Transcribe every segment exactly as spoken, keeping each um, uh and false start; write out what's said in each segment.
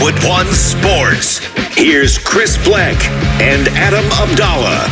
Westwood One Sports. Here's Chris Bleck and Adam Abdallah.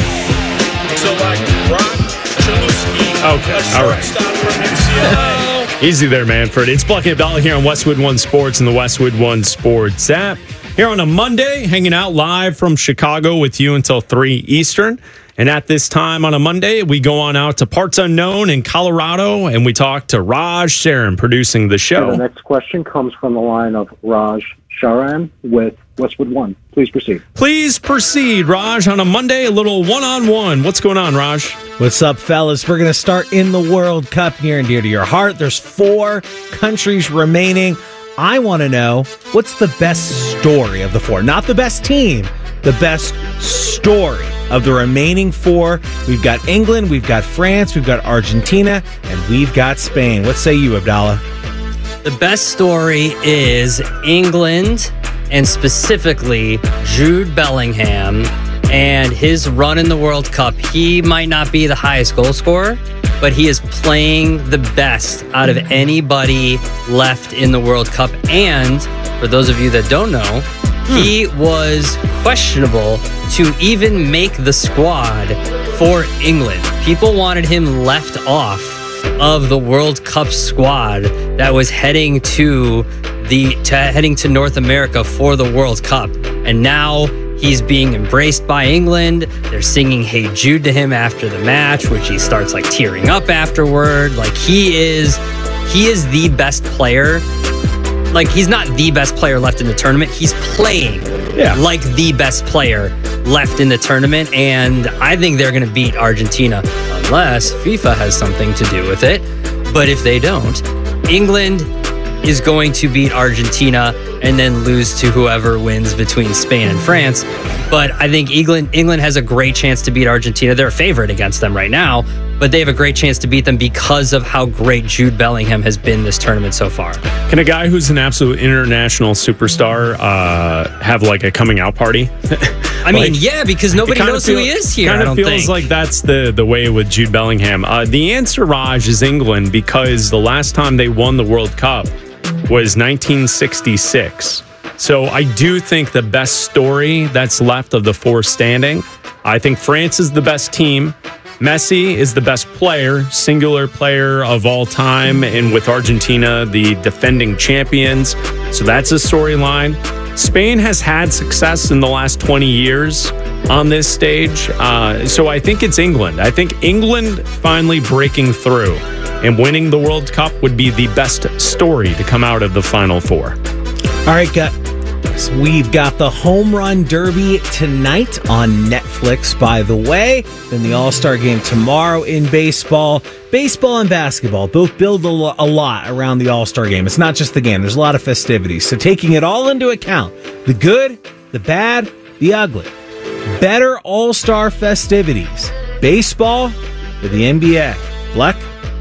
Select Brock Chaluski. Okay, all right. Shortstop from U C L A. Easy there, Manfred. It's Bleck and Abdallah here on Westwood One Sports and the Westwood One Sports app. Here on a Monday, hanging out live from Chicago with you until three Eastern. And at this time on a Monday, we go on out to Parts Unknown in Colorado, and we talk to Raj Sharan producing the show. The next question comes from the line of Raj Sharan with Westwood One. Please proceed. Please proceed, Raj. On a Monday, a little one-on-one. What's going on, Raj? What's up, fellas? We're going to start in the World Cup, near and dear to your heart. There's four countries remaining. I want to know, what's the best story of the four? Not the best team, the best story of the remaining four. We've got England, we've got France, we've got Argentina, and we've got Spain. What say you, Abdallah? The best story is England, and specifically Jude Bellingham and his run in the World Cup. He might not be the highest goal scorer, but he is playing the best out of anybody left in the World Cup. And for those of you that don't know, hmm. he was questionable to even make the squad for England. People wanted him left off of the World Cup squad that was heading to the to heading to North America for the World Cup. And now he's being embraced by England. They're singing Hey Jude to him after the match, which he starts like tearing up afterward. Like he is he is the best player. Like he's not the best player left in the tournament. He's playing yeah. like the best player left in the tournament. And I think they're going to beat Argentina unless FIFA has something to do with it. But if they don't, England is going to beat Argentina and then lose to whoever wins between Spain and France. But I think England England has a great chance to beat Argentina. They're a favorite against them right now, but they have a great chance to beat them because of how great Jude Bellingham has been this tournament so far. Can a guy who's an absolute international superstar uh, have like a coming out party? I mean, like, yeah, because nobody knows feel, who he is here. Kind I don't of feels think. like that's the, the way with Jude Bellingham. Uh, the answer, Raj, is England, because the last time they won the World Cup was nineteen sixty-six. So I do think the best story that's left of the four standing, I think France is the best team. Messi is the best player, singular player of all time, and with Argentina, the defending champions. So that's a storyline. Spain has had success in the last twenty years on this stage. Uh, so I think it's England. I think England finally breaking through and winning the World Cup would be the best story to come out of the Final Four. All right, guys. We've got the Home Run Derby tonight on Netflix, by the way. Then the All-Star Game tomorrow in baseball. Baseball and basketball both build a lot around the All-Star Game. It's not just the game. There's a lot of festivities. So taking it all into account, the good, the bad, the ugly. Better All-Star festivities. Baseball or the N B A? Bleck?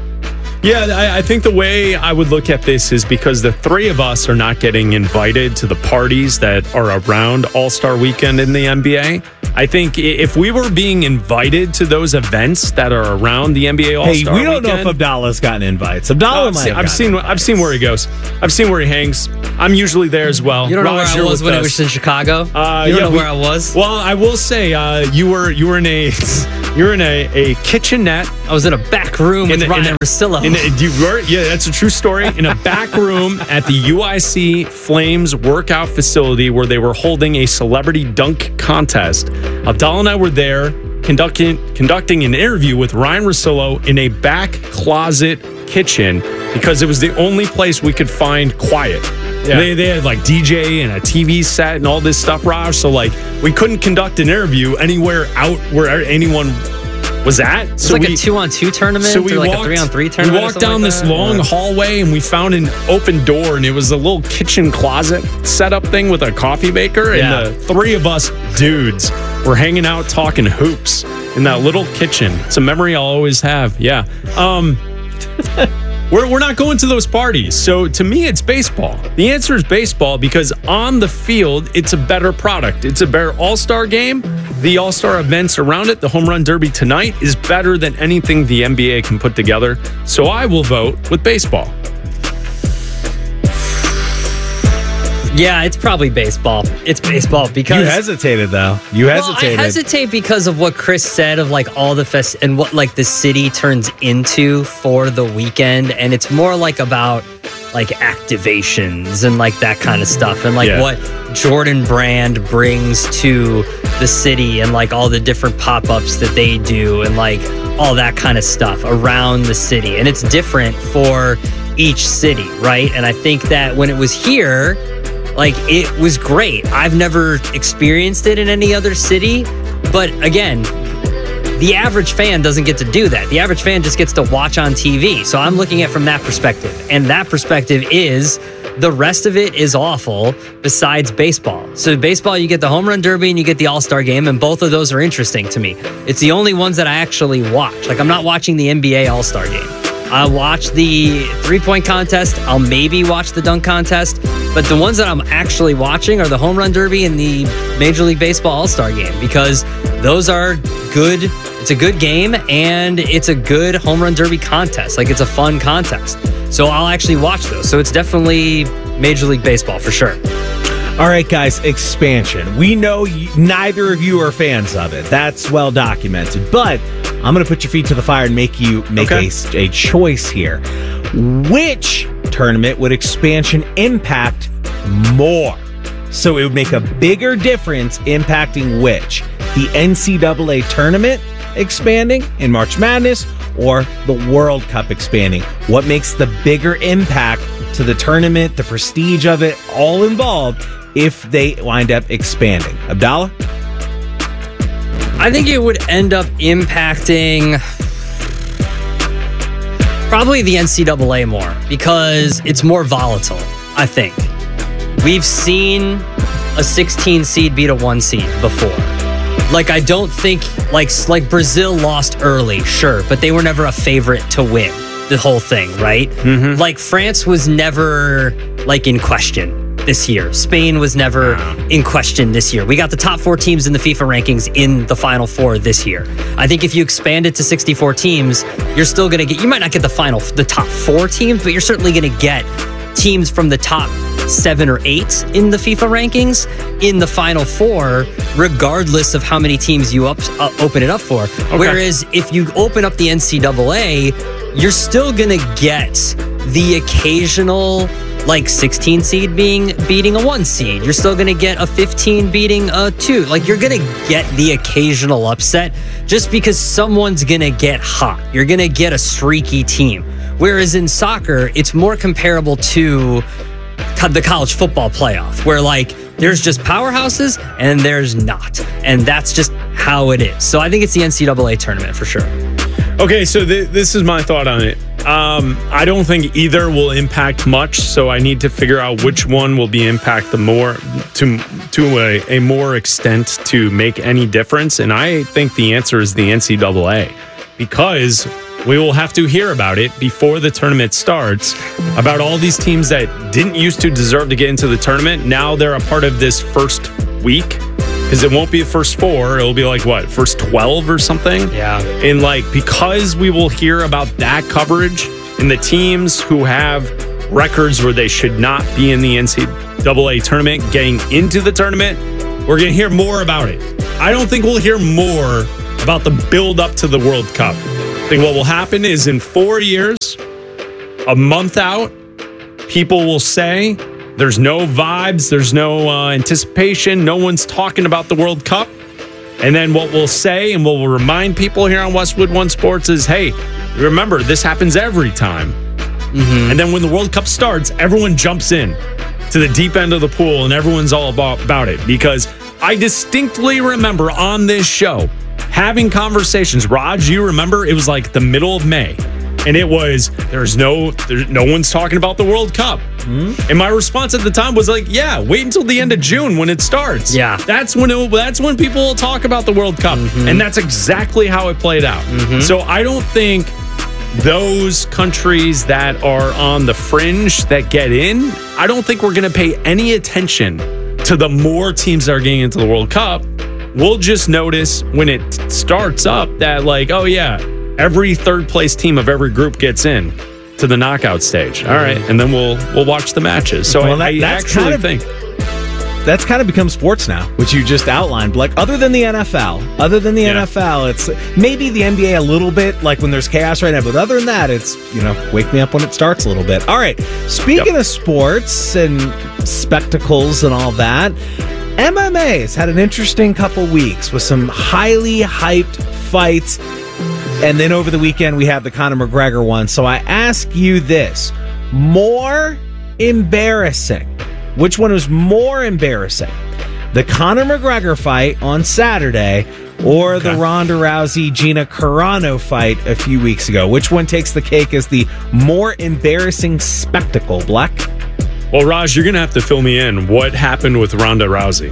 Yeah, I, I think the way I would look at this is because the three of us are not getting invited to the parties that are around All-Star Weekend in the N B A. I think if we were being invited to those events that are around the N B A All-Star Weekend... Hey, we don't weekend, know if Abdallah's gotten invites. Abdallah no, might seen, have I've seen invites. I've seen where he goes. I've seen where he hangs. I'm usually there as well. You don't know Raj, where I was when us. I was in Chicago? Uh, you don't yeah, know we, where I was? Well, I will say uh, you were you were in a you were in a, a kitchenette. I was in a back room with in a, Ryan in a, Russillo. In a, you were, yeah, that's a true story. In a back room at the U I C Flames workout facility where they were holding a celebrity dunk contest. Abdallah and I were there conducting conducting an interview with Ryan Russillo in a back closet kitchen because it was the only place we could find quiet. Yeah. They, they had like D J and a T V set and all this stuff, Raj. So like we couldn't conduct an interview anywhere out where anyone was at. It's so like we, a two-on-two tournament so we or like walked, a three-on-three tournament. We walked down like this that? long yeah. hallway and we found an open door and it was a little kitchen closet setup thing with a coffee maker. Yeah. And the three of us dudes were hanging out talking hoops in that little kitchen. It's a memory I'll always have. Yeah. Um... We're, we're not going to those parties. So to me, it's baseball. The answer is baseball because on the field, it's a better product. It's a better all-star game. The all-star events around it, the Home Run Derby tonight, is better than anything the N B A can put together. So I will vote with baseball. Yeah, it's probably baseball. It's baseball because You hesitated though. You hesitated. Well, I hesitate because of what Chris said of like all the fest and what like the city turns into for the weekend, and it's more like about like activations and like that kind of stuff, and like Yeah. what Jordan Brand brings to the city, and like all the different pop-ups that they do, and like all that kind of stuff around the city, and it's different for each city, right? And I think that when it was here, like, it was great. I've never experienced it in any other city. But again, the average fan doesn't get to do that. The average fan just gets to watch on T V. So I'm looking at it from that perspective. And that perspective is the rest of it is awful besides baseball. So baseball, you get the home run derby and you get the all-star game. And both of those are interesting to me. It's the only ones that I actually watch. Like, I'm not watching the N B A all-star game. I'll watch the three-point contest. I'll maybe watch the dunk contest. But the ones that I'm actually watching are the home run derby and the Major League Baseball All-Star game, because those are good. It's a good game, and it's a good home run derby contest. Like, it's a fun contest. So I'll actually watch those. So it's definitely Major League Baseball for sure. All right, guys, expansion. We know you, neither of you are fans of it. That's well documented. But I'm going to put your feet to the fire and make you make Okay. a, a choice here. Which tournament would expansion impact more? So it would make a bigger difference impacting which? The N C double A tournament expanding in March Madness or the World Cup expanding? What makes the bigger impact to the tournament, the prestige of it, all involved if they wind up expanding? Abdallah? I think it would end up impacting probably the N C double A more, because it's more volatile, I think. We've seen a sixteen seed beat a one seed before. Like, I don't think, like, like Brazil lost early, sure, but they were never a favorite to win the whole thing, right? Mm-hmm. Like, France was never, like, in question this year. Spain was never in question this year. We got the top four teams in the FIFA rankings in the Final Four this year. I think if you expand it to sixty-four teams, you're still going to get, you might not get the final, the top four teams, but you're certainly going to get teams from the top seven or eight in the FIFA rankings in the Final Four, regardless of how many teams you up, uh, open it up for. Okay. Whereas if you open up the N C double A, you're still going to get the occasional, like, sixteen seed being beating a one seed. You're still going to get a fifteen beating a two. Like, you're going to get the occasional upset just because someone's going to get hot. You're going to get a streaky team. Whereas in soccer, it's more comparable to the college football playoff, where, like, there's just powerhouses and there's not. And that's just how it is. So I think it's the N C double A tournament for sure. Okay, so th- this is my thought on it. Um, I don't think either will impact much, so I need to figure out which one will be impact the more to to a, a more extent to make any difference. And I think the answer is the N C double A, because we will have to hear about it before the tournament starts, about all these teams that didn't used to deserve to get into the tournament. Now they're a part of this first week, because it won't be the first four. It'll be like, what, first twelve or something? Yeah. And like, because we will hear about that coverage and the teams who have records where they should not be in the N C double A tournament getting into the tournament, we're going to hear more about it. I don't think we'll hear more about the build up to the World Cup. I think what will happen is in four years, a month out, people will say there's no vibes, there's no uh, anticipation, no one's talking about the World Cup. And then what we'll say and what we'll remind people here on Westwood One Sports is, hey, remember, this happens every time. Mm-hmm. And then when the World Cup starts, everyone jumps in to the deep end of the pool and everyone's all about, about it. Because I distinctly remember on this show having conversations. Raj, you remember it was like the middle of May, and it was there's no there's no one's talking about the World Cup. Mm-hmm. And my response at the time was like, yeah, wait until the end of June when it starts. Yeah, that's when it, that's when people will talk about the World Cup. Mm-hmm. And that's exactly how it played out. Mm-hmm. So I don't think those countries that are on the fringe that get in, I don't think we're going to pay any attention to the more teams that are getting into the World Cup. We'll just notice when it starts up that, like, oh yeah, every third place team of every group gets in to to the knockout stage. All right, and then we'll we'll watch the matches. So Well, I, that- I that's actually kind of- think That's kind of become sports now, which you just outlined. Like, other than the N F L, other than the Yeah. N F L, it's maybe the N B A a little bit, like when there's chaos right now. But other than that, it's, you know, wake me up when it starts a little bit. All right. Speaking Yep. of sports and spectacles and all that, M M A has had an interesting couple weeks with some highly hyped fights. And then over the weekend, we have the Conor McGregor one. So I ask you this: more embarrassing? Which one was more embarrassing? The Conor McGregor fight on Saturday or the Okay. Ronda Rousey Gina Carano fight a few weeks ago? Which one takes the cake as the more embarrassing spectacle, Black? Well, Raj, you're going to have to fill me in. What happened with Ronda Rousey?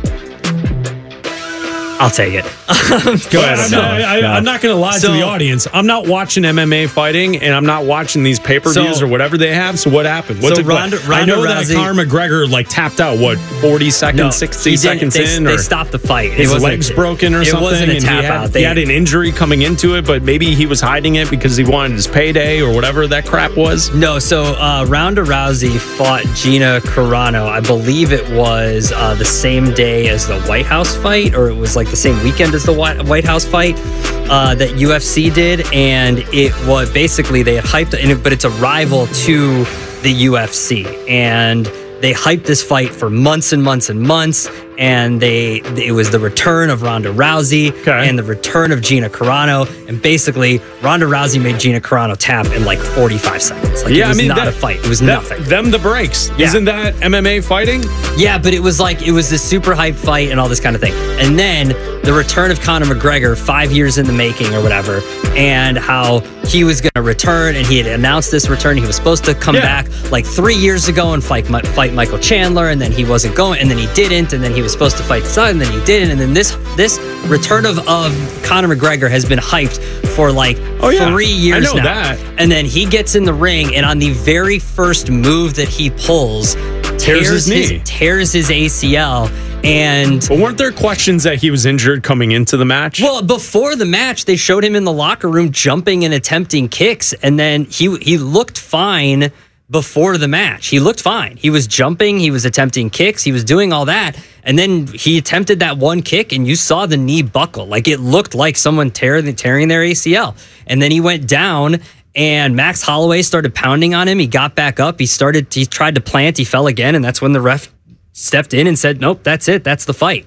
I'll take it. Go ahead. I'm not, I, I'm not going to lie So- to the audience. I'm not watching M M A fighting, and I'm not watching these pay-per-views So- or whatever they have. So what happened? What So took place? Ronda- I know Ronda that Rousey- Conor McGregor like tapped out what forty seconds, No, sixty he didn't. seconds they, in, they or stopped the fight. his it wasn't legs a- broken or it something. wasn't a and tap he had, out. he They, had an injury coming into it, but maybe he was hiding it because he wanted his payday or whatever that crap was. No, so uh, Ronda Rousey fought Gina Carano. I believe it was uh, the same day as the White House fight, or it was like the same weekend as the White White House fight uh, that U F C did, and it was basically they had hyped it, but it's a rival to the U F C, and they hyped this fight for months and months and months. And they, it was the return of Ronda Rousey Okay. and the return of Gina Carano. And basically, Ronda Rousey made Gina Carano tap in like forty-five seconds. Like, it was not that- a fight. It was that- nothing. Them the breaks. Yeah. Isn't that M M A fighting? Yeah, but it was like, it was this super hype fight and all this kind of thing. And then the return of Conor McGregor, five years in the making or whatever, and how he was going to return, and he had announced this return. He was supposed to come Yeah. back like three years ago and fight, fight Michael Chandler, and then he wasn't going, and then he didn't, and then he was supposed to fight Sutton, and then he didn't, and then this this return of, of Conor McGregor has been hyped for like Oh, yeah. three years I know now. that. And then he gets in the ring, and on the very first move that he pulls, Tears his knee. tears his A C L. And But weren't there questions that he was injured coming into the match? well, before the match, they showed him in the locker room jumping and attempting kicks, and then he he looked fine before the match. He looked fine. He was jumping, he was attempting kicks, he was doing all that, and then he attempted that one kick, and you saw the knee buckle. Like, it looked like someone tear, tearing their A C L. And then he went down, and Max Holloway started pounding on him. He got back up. He started. He tried to plant. He fell again, and that's when the ref stepped in and said, "Nope, that's it. That's the fight."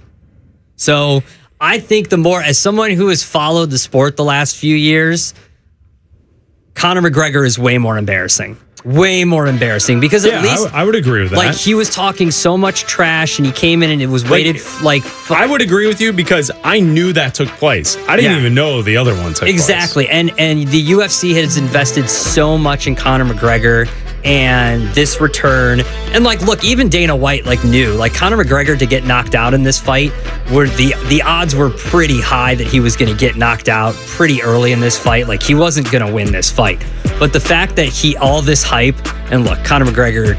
So I think the more, as someone who has followed the sport the last few years, Conor McGregor is way more embarrassing. Way more embarrassing because yeah, at least I, w- I would agree with that. like he was talking so much trash, and he came in and it was waited f- like f- I would agree with you because I knew that took place. I didn't Yeah. even know the other one took place. Exactly. And and the U F C has invested so much in Conor McGregor and this return. And like, look, even Dana White like knew like Conor McGregor to get knocked out in this fight were the the odds were pretty high that he was going to get knocked out pretty early in this fight. Like, he wasn't going to win this fight. But the fact that he all this hype, and look, Conor McGregor,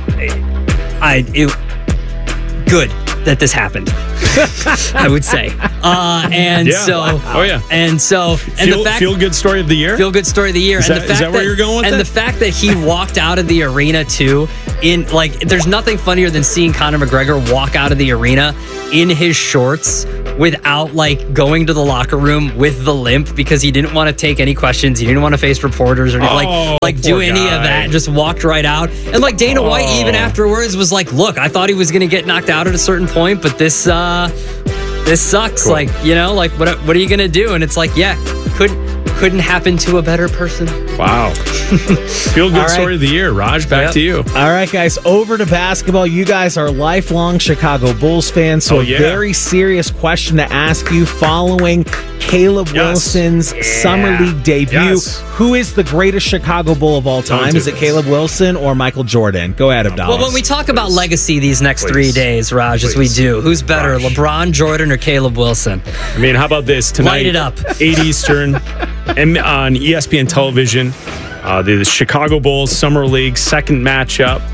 I it, good that this happened. I would say. Uh, and Yeah. so, Oh, yeah. and so, and Feel, the fact feel good story of the year? feel good story of the year. Is and that- the fact is that where you're going with and it? the fact that he walked out of the arena too, in like, there's nothing funnier than seeing Conor McGregor walk out of the arena in his shorts without like going to the locker room with the limp because he didn't want to take any questions. He didn't want to face reporters or Oh, like like do poor any guy. of that. Just walked right out. And like Dana White even Oh. afterwards was like, "Look, I thought he was going to get knocked out at a certain point, but this uh this sucks." Cool. Like, you know, like what what are you going to do? And it's like, yeah, couldn't couldn't happen to a better person. Wow. Feel good All right. story of the year. Raj, back Yep. to you. All right, guys, over to basketball. You guys are lifelong Chicago Bulls fans, so Oh, a yeah. very serious question to ask you following Caleb Yes. Wilson's Summer League debut. Yes. Who is the greatest Chicago Bull of all time? do Is it this. Caleb Wilson or Michael Jordan? Go ahead, Abdallah. Well, when we talk about legacy these next Please. three days, Raj, as we Please. do, who's better, Raj. LeBron, Jordan, or Caleb Wilson? I mean, how about this tonight? Light it up. eight Eastern, and on E S P N television. Uh, the Chicago Bulls Summer League second matchup.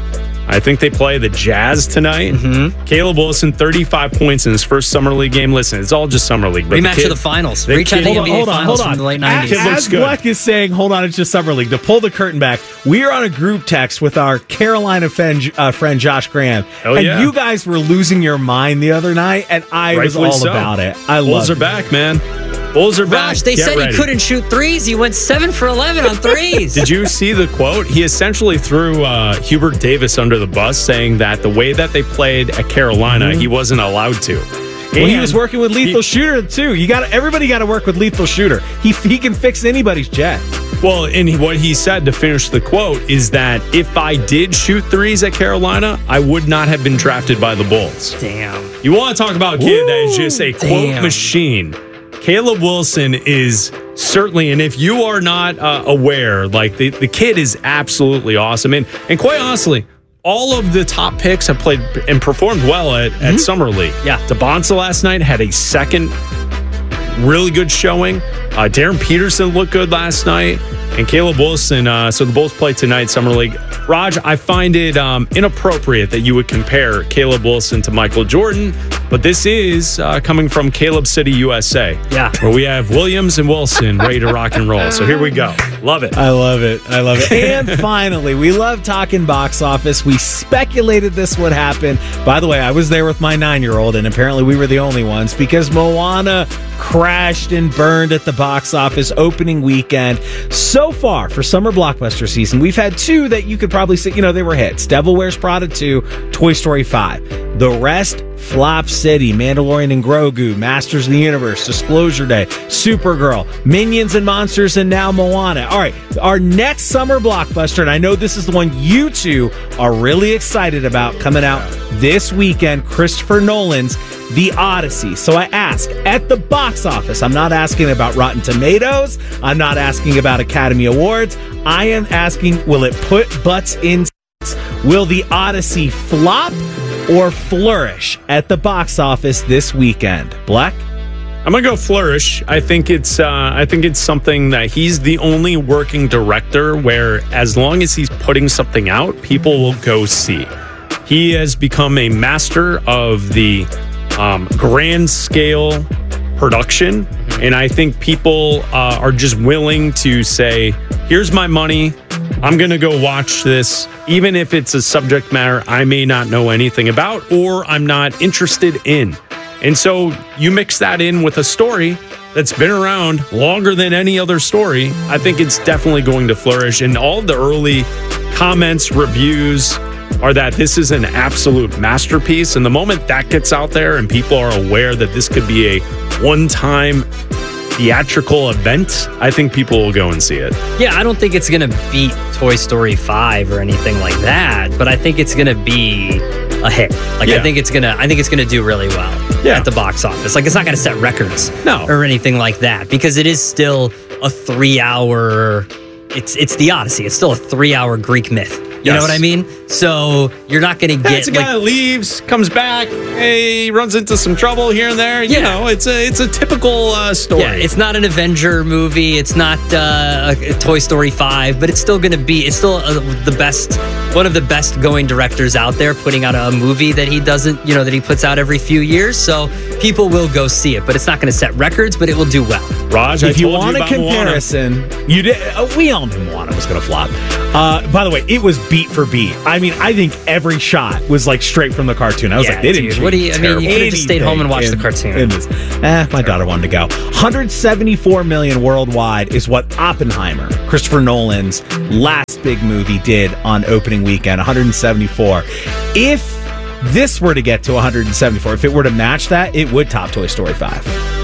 I think they play the Jazz tonight. Mm-hmm. Caleb Wilson, thirty-five points in his first summer league game. Listen, it's all just summer league. But Rematch the kid, of the finals. the Reach out kid- to the Hold N on, B A hold on, finals hold on. from the late As, nineties. Kid looks as good. Black is saying, hold on, it's just summer league. To pull the curtain back, we are on a group text with our Carolina friend, uh, friend Josh Graham, Oh, and yeah. you guys were losing your mind the other night, and I Rightfully was all so. about it. I Bulls love are it. back, man. Bulls are back. Gosh, they Get said ready. he couldn't shoot threes. He went seven for eleven on threes. Did you see the quote? He essentially threw uh, Hubert Davis under the bus, saying that the way that they played at Carolina, he wasn't allowed to. Well, he And was working with Lethal he- Shooter too. You got everybody got to work with Lethal Shooter. He he can fix anybody's jet. Well, and he, what he said to finish the quote is that if I did shoot threes at Carolina, I would not have been drafted by the Bulls. Damn. You want to talk about a kid that is just a quote Damn. machine. Caleb Wilson is certainly, and if you are not uh, aware, like the, the kid is absolutely awesome. And, and quite honestly, all of the top picks have played and performed well at, Mm-hmm. at Summer League. Yeah. DeBonta last night had a second really good showing. Uh, Darren Peterson looked good last night. And Caleb Wilson, uh, so the Bulls play tonight, Summer League. Raj, I find it um, inappropriate that you would compare Caleb Wilson to Michael Jordan, but this is uh, coming from Caleb City, U S A. Yeah. Where we have Williams and Wilson ready to rock and roll. So here we go. Love it. I love it. I love it. And finally, we love talking box office. We speculated this would happen. By the way, I was there with my nine-year-old, and apparently we were the only ones because Moana crashed and burned at the box office opening weekend. So far for summer blockbuster season, we've had two that you could probably say, you know, they were hits. Devil Wears Prada two, Toy Story five. The rest, Flop City, Mandalorian and Grogu, Masters of the Universe, Disclosure Day, Supergirl, Minions and Monsters, and now Moana. All right, our next summer blockbuster, and I know this is the one you two are really excited about coming out this weekend, Christopher Nolan's The Odyssey. So I ask, at the box office, I'm not asking about Rotten Tomatoes, I'm not asking about Academy Awards, I am asking, will it put butts in seats? Will The Odyssey flop or flourish at the box office this weekend? Black? I'm gonna go flourish. I think it's uh, I think it's something that he's the only working director where as long as he's putting something out, people will go see. He has become a master of the um, grand scale production, and I think people uh, are just willing to say, "Here's my money. I'm going to go watch this, even if it's a subject matter I may not know anything about or I'm not interested in." And so you mix that in with a story that's been around longer than any other story, I think it's definitely going to flourish. And all the early comments, reviews are that this is an absolute masterpiece. And the moment that gets out there and people are aware that this could be a one-time theatrical event, I think people will go and see it. Yeah, I don't think it's going to beat Toy Story five or anything like that, but I think it's going to be a hit. Like Yeah. I think it's going to I think it's going to do really well Yeah. at the box office. Like it's not going to set records No. or anything like that because it is still a three hour it's it's the Odyssey. It's still a three hour Greek myth. You Yes. know what I mean? So you're not going to Yeah, get it's a like, guy that leaves, comes back, hey, runs into some trouble here and there. You Yeah. know, it's a it's a typical uh, story. yeah, it's not an Avenger movie. It's not uh, a, a Toy Story five, but it's still going to be, it's still uh the best, one of the best going directors out there putting out a movie that he doesn't, you know, that he puts out every few years. So people will go see it, but it's not going to set records, but it will do well. Raj, I If you told want a about Moana. comparison, you did. Uh, we all knew Moana was going to flop. Uh, by the way, it was beat for beat. I mean, I think every shot was like straight from the cartoon. I was Yeah, like, they didn't. dude, what do you- I mean, you change could've just stayed home and watched the anything cartoon. in this. Eh, my daughter wanted to go. one hundred seventy-four million worldwide is what Oppenheimer, Christopher Nolan's last big movie, did on opening weekend. one hundred seventy-four. If this were to get to one hundred seventy-four, if it were to match that, it would top Toy Story five.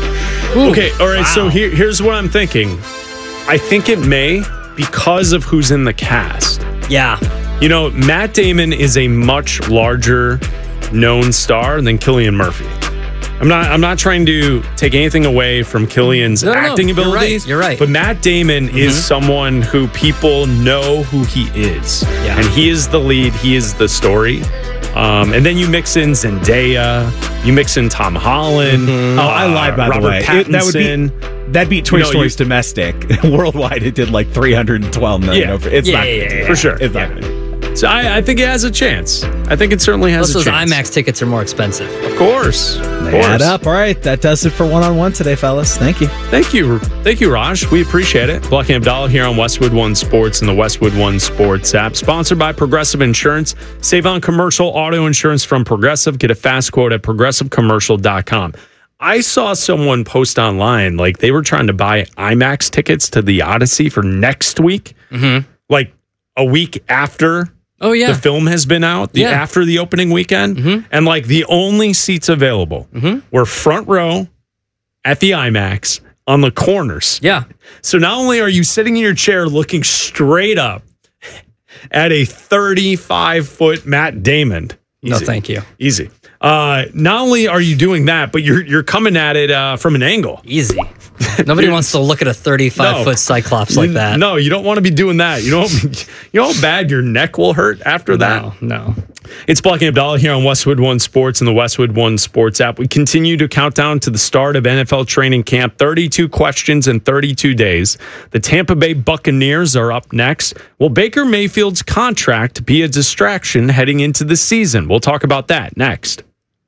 Okay, all right. So Wow. here, here's what I'm thinking. I think it may because of who's in the cast. Yeah. You know, Matt Damon is a much larger known star than Cillian Murphy. I'm not I'm not trying to take anything away from Cillian's No, no, no. acting You're right. abilities. You're right. But Matt Damon is someone who people know who he is. Yeah. And he is the lead, he is the story. Um, and then you mix in Zendaya, you mix in Tom Holland. Oh, I lied, by Robert the way. It- that would be Pattinson. that beat Toy You know, Story's you- domestic. Worldwide, it did like three hundred twelve million. Yeah. Over. It's Yeah, not yeah, gonna do yeah, that. for sure. It's not Yeah. gonna do that. So I, I think it has a chance. I think it certainly has Plus a those chance. IMAX tickets are more expensive. Of course. Of They course. add up. All right, that does it for one-on-one today, fellas. Thank you. Thank you. Thank you, Raj. We appreciate it. Black and Abdallah here on Westwood One Sports and the Westwood One Sports app. Sponsored by Progressive Insurance. Save on commercial auto insurance from Progressive. Get a fast quote at progressive commercial dot com. I saw someone post online, like they were trying to buy IMAX tickets to the Odyssey for next week. Mm-hmm. Like a week after Oh, yeah. the film has been out, the Yeah. after the opening weekend. Mm-hmm. And like the only seats available Mm-hmm. were front row at the IMAX on the corners. Yeah. So not only are you sitting in your chair looking straight up at a thirty-five foot Matt Damon. No, Easy. thank you. Easy. Uh, not only are you doing that, but you're you're coming at it uh, from an angle. Easy. Nobody wants to look at a thirty-five No. foot Cyclops like that. No, you don't want to be doing that. You don't. You know how bad your neck will hurt after that. No, no. It's Black and Abdallah here on Westwood One Sports and the Westwood One Sports app. We continue to count down to the start of N F L training camp. thirty-two questions in thirty-two days. The Tampa Bay Buccaneers are up next. Will Baker Mayfield's contract be a distraction heading into the season? We'll talk about that next.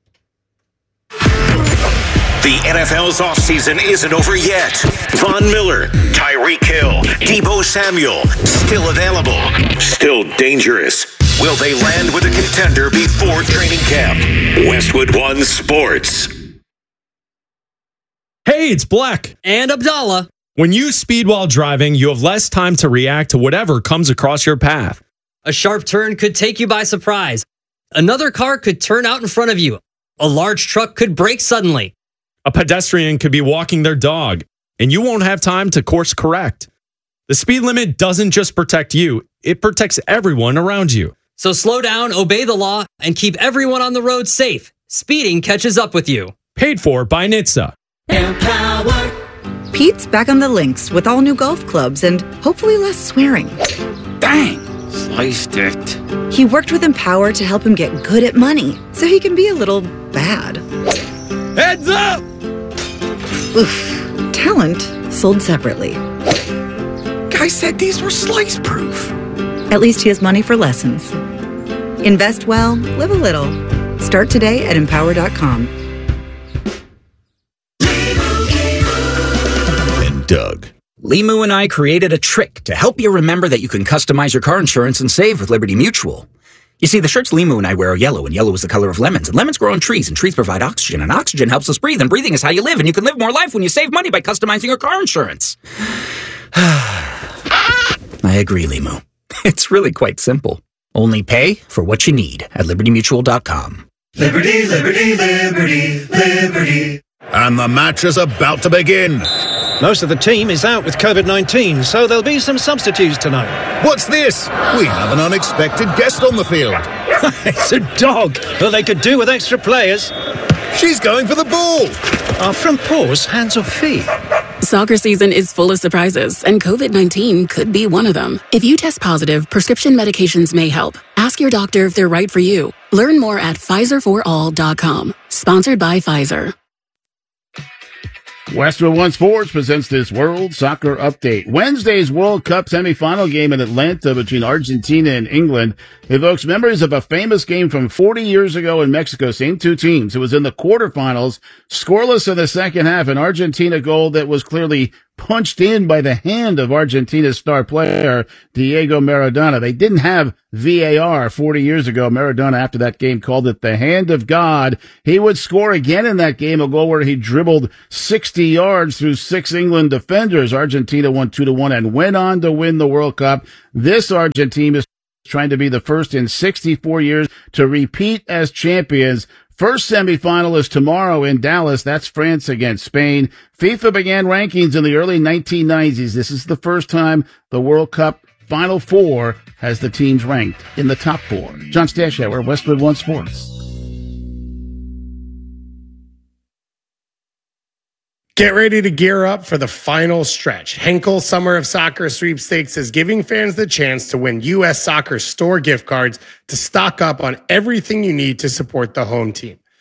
The N F L's offseason isn't over yet. Von Miller, Tyreek Hill, Deebo Samuel, still available, still dangerous. Will they land with a contender before training camp? Westwood One Sports. Hey, it's Black. And Abdallah. When you speed while driving, you have less time to react to whatever comes across your path. A sharp turn could take you by surprise. Another car could turn out in front of you. A large truck could brake suddenly. A pedestrian could be walking their dog, and you won't have time to course correct. The speed limit doesn't just protect you, it protects everyone around you. So slow down, obey the law, and keep everyone on the road safe. Speeding catches up with you. Paid for by N H T S A. Pete's back on the links with all new golf clubs and hopefully less swearing. Dang, sliced it. He worked with Empower to help him get good at money so he can be a little bad. Heads up! Oof. Talent sold separately. Guy said these were slice proof. At least he has money for lessons. Invest well, live a little. Start today at empower dot com. And Doug. Limu and I created a trick to help you remember that you can customize your car insurance and save with Liberty Mutual. You see, the shirts Limu and I wear are yellow, and yellow is the color of lemons. And lemons grow on trees, and trees provide oxygen, and oxygen helps us breathe, and breathing is how you live, and you can live more life when you save money by customizing your car insurance. I agree, Limu. It's really quite simple. Only pay for what you need at liberty mutual dot com. Liberty, liberty, liberty, liberty. And the match is about to begin. Most of the team is out with COVID nineteen, so there'll be some substitutes tonight. What's this? We have an unexpected guest on the field. It's a dog. Well, they could do with extra players. She's going for the ball. Are front paws hands or feet? Soccer season is full of surprises, and COVID nineteen could be one of them. If you test positive, prescription medications may help. Ask your doctor if they're right for you. Learn more at Pfizer for all dot com. Sponsored by Pfizer. Westwood One Sports presents this World Soccer Update. Wednesday's World Cup semifinal game in Atlanta between Argentina and England evokes memories of a famous game from forty years ago in Mexico. Same two teams. It was in the quarterfinals, scoreless in the second half, an Argentina goal that was clearly punched in by the hand of Argentina's star player, Diego Maradona. They didn't have V A R forty years ago. Maradona, after that game, called it the hand of God. He would score again in that game, a goal where he dribbled sixty yards through six England defenders. Argentina won two to one and went on to win the World Cup. This Argentina is trying to be the first in sixty-four years to repeat as champions. First semifinal is tomorrow in Dallas. That's France against Spain. FIFA began rankings in the early nineteen nineties. This is the first time the World Cup Final Four has the teams ranked in the top four. John Stashauer, Westwood One Sports. Get ready to gear up for the final stretch. Henkel Summer of Soccer Sweepstakes is giving fans the chance to win U S Soccer store gift cards to stock up on everything you need to support the home team.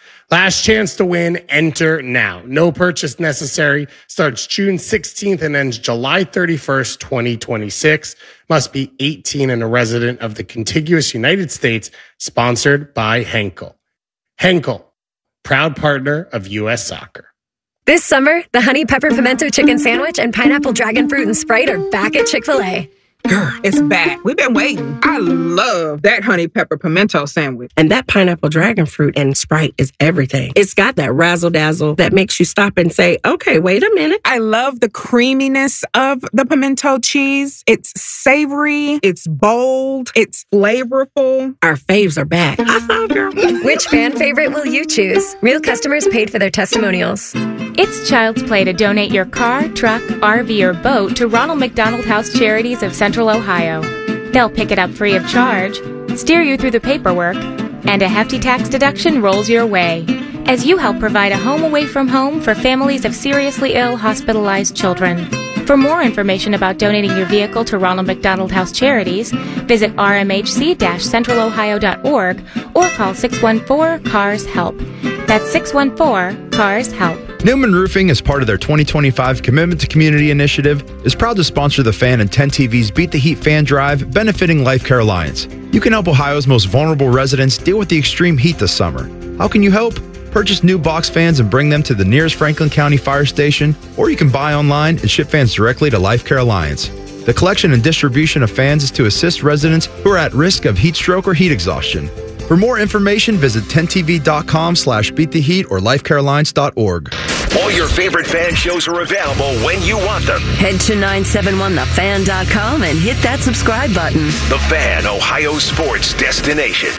Last chance to win. Enter now. No purchase necessary. Starts June sixteenth and ends July thirty-first, twenty twenty-six. Must be eighteen and a resident of the contiguous United States. Sponsored by Henkel. Henkel, proud partner of U S Soccer. This summer, the Honey Pepper Pimento Chicken Sandwich and Pineapple Dragon Fruit and Sprite are back at Chick-fil-A. Girl, it's back. We've been waiting. I love that honey pepper pimento sandwich. And that pineapple dragon fruit and Sprite is everything. It's got that razzle dazzle that makes you stop and say, okay, wait a minute. I love the creaminess of the pimento cheese. It's savory. It's bold. It's flavorful. Our faves are back. I found girl. Which fan favorite will you choose? Real customers paid for their testimonials. It's Child's Play to donate your car, truck, R V, or boat to Ronald McDonald House Charities of Central Ohio. They'll pick it up free of charge, steer you through the paperwork, and a hefty tax deduction rolls your way as you help provide a home away from home for families of seriously ill, hospitalized children. For more information about donating your vehicle to Ronald McDonald House Charities, visit r m h c dash central ohio dot org or call six one four, C A R S HELP. That's six one four, C A R S HELP. Newman Roofing, as part of their twenty twenty-five Commitment to Community initiative, is proud to sponsor the Fan and ten T V's Beat the Heat Fan Drive, benefiting Life Care Alliance. You can help Ohio's most vulnerable residents deal with the extreme heat this summer. How can you help? Purchase new box fans and bring them to the nearest Franklin County Fire Station, or you can buy online and ship fans directly to Life Care Alliance. The collection and distribution of fans is to assist residents who are at risk of heat stroke or heat exhaustion. For more information, visit ten T V dot com slash beat the heat or life care alliance dot org. All your favorite fan shows are available when you want them. Head to nine seven one the fan dot com and hit that subscribe button. The Fan, Ohio sports destination.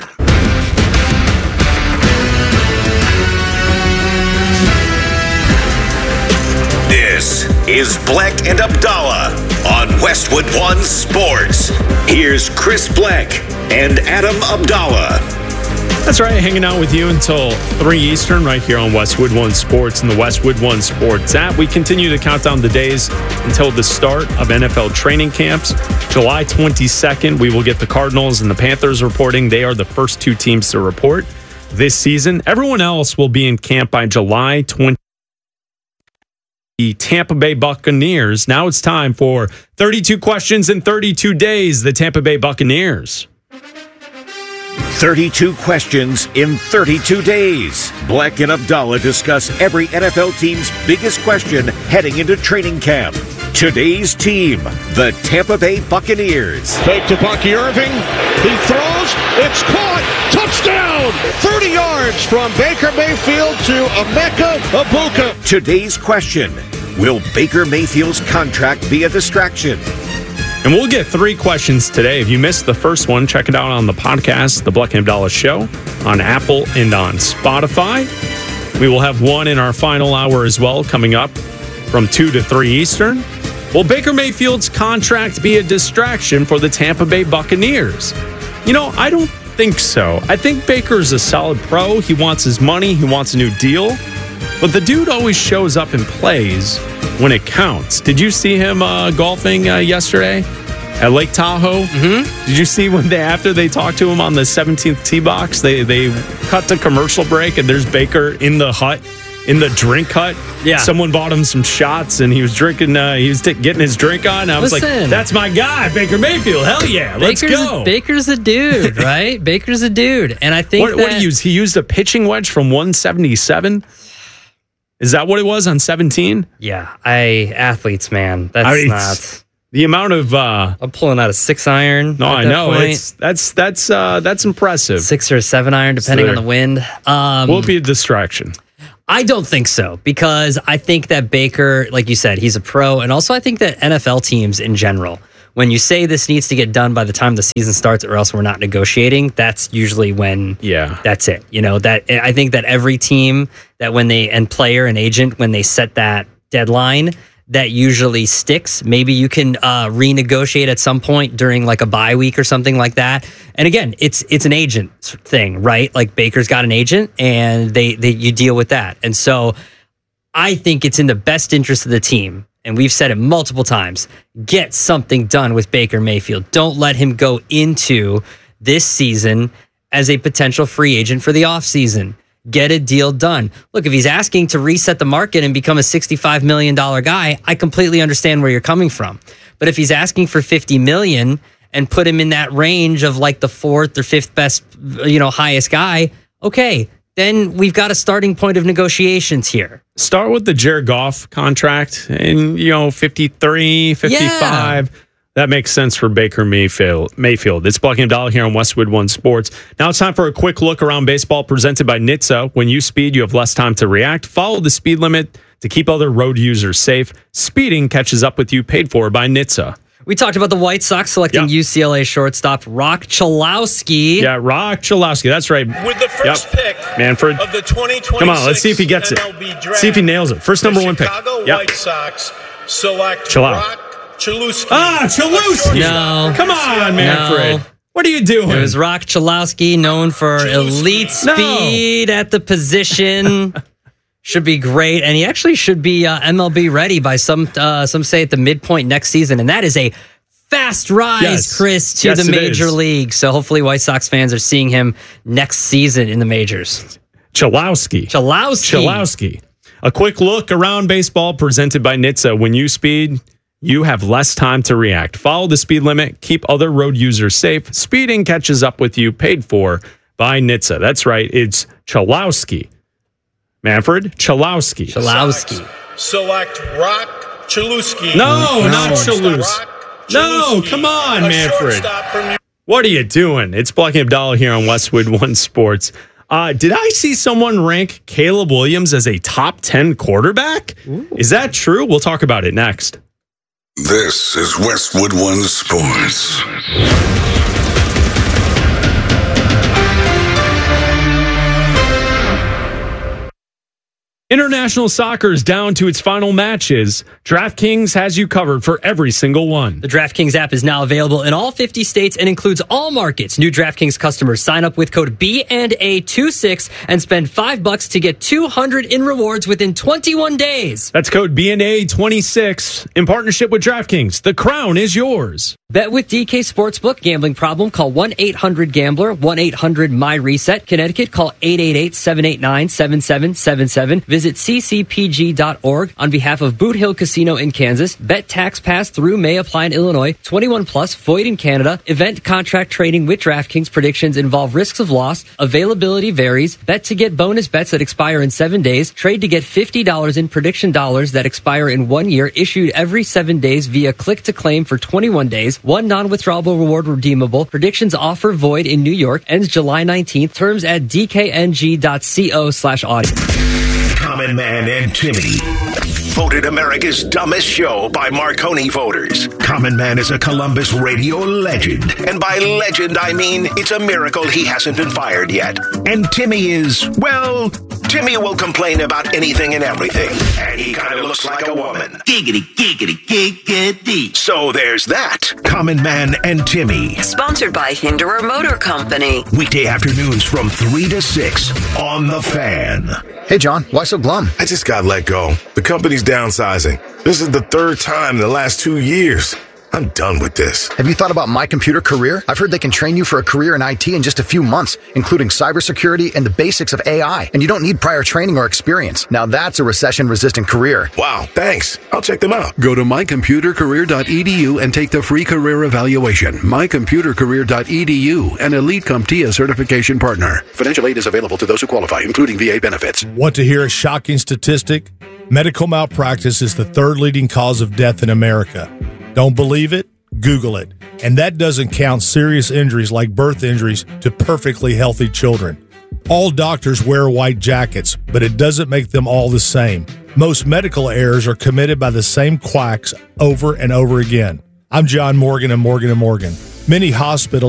This is Bleck and Abdallah on Westwood One Sports. Here's Chris Bleck and Adam Abdallah. That's right, hanging out with you until three Eastern right here on Westwood One Sports and the Westwood One Sports app. We continue to count down the days until the start of N F L training camps. July twenty-second, we will get the Cardinals and the Panthers reporting. They are the first two teams to report this season. Everyone else will be in camp by July twentieth. The Tampa Bay Buccaneers. Now it's time for thirty-two questions in thirty-two days. The Tampa Bay Buccaneers. thirty-two questions in thirty-two days. Bleck and Abdallah discuss every N F L team's biggest question heading into training camp. Today's team, the Tampa Bay Buccaneers. Fake to Bucky Irving. He throws. It's caught. Touchdown. thirty yards from Baker Mayfield to Emeka Egbuka. Today's question, will Baker Mayfield's contract be a distraction? And we'll get three questions today. If you missed the first one, check it out on the podcast, The Bleck and Abdallah Show, on Apple and on Spotify. We will have one in our final hour as well, coming up from two to three Eastern. Will Baker Mayfield's contract be a distraction for the Tampa Bay Buccaneers? You know, I don't think so. I think Baker's a solid pro. He wants his money. He wants a new deal. But the dude always shows up and plays when it counts. Did you see him uh, golfing uh, yesterday at Lake Tahoe? Mm-hmm. Did you see when they after they talked to him on the seventeenth tee box, they they cut to commercial break and there's Baker in the hut, in the drink hut. Yeah. Someone bought him some shots and he was drinking. Uh, he was t- getting his drink on. And I was Listen. like, "That's my guy, Baker Mayfield. Hell yeah, let's Baker's go." A, Baker's a dude, right? Baker's a dude, and I think what, that, what did he use? He used a pitching wedge from one seventy-seven. Is that what it was on seventeen? Yeah, I athletes, man. That's I mean, not the amount of. Uh, I'm pulling out a six iron. No, I know point. it's that's that's uh, that's impressive. Six or seven iron, depending So on the wind. Um, will it be a distraction? I don't think so, because I think that Baker, like you said, he's a pro, and also I think that N F L teams in general, when you say this needs to get done by the time the season starts or else we're not negotiating, that's usually when yeah. that's it. You know, that I think that every team that when they, and player and agent, when they set that deadline, that usually sticks. Maybe you can uh, renegotiate at some point during like a bye week or something like that. And again, it's it's an agent thing, right? Like Baker's got an agent and they, they you deal with that. And so I think it's in the best interest of the team, and we've said it multiple times, get something done with Baker Mayfield. Don't let him go into this season as a potential free agent for the offseason. get a deal done. Look, if he's asking to reset the market and become a sixty-five million dollars guy, I completely understand where you're coming from. But if he's asking for fifty million dollars and put him in that range of like the fourth or fifth best, you know, highest guy, okay, then we've got a starting point of negotiations here. Start with the Jared Goff contract and, you know, fifty-three, fifty-five. Yeah. That makes sense for Baker Mayfield. Mayfield. It's Buckingham Dollar here on Westwood One Sports. Now it's time for a quick look around baseball presented by N H T S A. When you speed, you have less time to react. Follow the speed limit to keep other road users safe. Speeding catches up with you, paid for by N H T S A. We talked about the White Sox selecting yep. U C L A shortstop Rock Chalowski. Yeah, Rock Chalowski. That's right. With the first yep. pick Manfred. of the twenty twenty-six Come on, let's see if he gets it. See if he nails it. First number the one pick. Chicago yep. White Sox select Chilau. Rock Chalowski. Ah, Chalowski. No. Come on, Manfred. No. What are you doing? It was Rock Chalowski, known for Chalowski. elite speed no. at the position. Should be great, and he actually should be uh, M L B ready by some uh, some say at the midpoint next season, and that is a fast rise, yes. Chris, to yes, the major is. league. So hopefully White Sox fans are seeing him next season in the majors. Chalowski. Chalowski. Chalowski. A quick look around baseball presented by N H T S A. When you speed, you have less time to react. Follow the speed limit. Keep other road users safe. Speeding catches up with you, paid for by N H T S A. That's right. It's Chalowski. Manfred Chalowski. Chalowski. Select Rock Chalowski. No, no. not Chalowski. No, come on, Manfred. What are you doing? It's Buckingham Dollar here on Westwood One Sports. Uh, did I see someone rank Caleb Williams as a top ten quarterback? Ooh. Is that true? We'll talk about it next. This is Westwood One Sports. International soccer is down to its final matches. DraftKings has you covered for every single one. The DraftKings app is now available in all fifty states and includes all markets. New DraftKings customers sign up with code B and A twenty-six and spend five bucks to get two hundred in rewards within twenty-one days. That's code B and A twenty-six in partnership with DraftKings. The crown is yours. Bet with D K Sportsbook. Gambling problem? Call one eight hundred gambler, one eight hundred my reset. Connecticut, call eight eight eight, seven eight nine, seven seven seven seven. Visit c c p g dot org on behalf of Boot Hill Casino in Kansas. Bet tax pass through may apply in Illinois. twenty-one plus, void in Canada. Event contract trading with DraftKings. Predictions involve risks of loss. Availability varies. Bet to get bonus bets that expire in seven days. Trade to get fifty dollars in prediction dollars that expire in one year. Issued every seven days via click to claim for twenty-one days. One non-withdrawable reward redeemable. Predictions offer void in New York. Ends July nineteenth. Terms at d k n g dot co slash audio. Common Man and Timmy. Voted America's dumbest show by Marconi voters. Common Man is a Columbus radio legend. And by legend, I mean it's a miracle he hasn't been fired yet. And Timmy is, well, Timmy will complain about anything and everything. And he kind of looks like a woman. Giggity, giggity, giggity. So there's that. Common Man and Timmy. Sponsored by Hinderer Motor Company. Weekday afternoons from three to six on The Fan. Hey, John, why so glum? I just got let go. The company's downsizing. This is the third time in the last two years. I'm done with this. Have you thought about My Computer Career? I've heard they can train you for a career in I T in just a few months, including cybersecurity and the basics of A I. And you don't need prior training or experience. Now that's a recession-resistant career. Wow, thanks. I'll check them out. Go to my computer career dot e d u and take the free career evaluation. my computer career dot e d u, an Elite CompTIA certification partner. Financial aid is available to those who qualify, including V A benefits. Want to hear a shocking statistic? Medical malpractice is the third leading cause of death in America. Don't believe it? Google it. And that doesn't count serious injuries like birth injuries to perfectly healthy children. All doctors wear white jackets, but it doesn't make them all the same. Most medical errors are committed by the same quacks over and over again. I'm John Morgan of Morgan and Morgan. Many hospitals